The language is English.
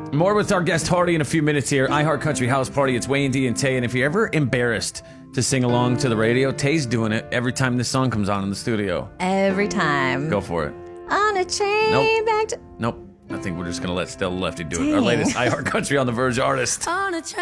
More with our guest Hardy in a few minutes here. iHeart Country House Party. It's Wayne, D, and Tay. And if you're ever embarrassed to sing along to the radio, Tay's doing it every time this song comes on in the studio. Every time. Go for it. On a train back to... Nope. I think we're just going to let Stella Lefty do it. Our latest iHeart Country on the Verge artist. On a train.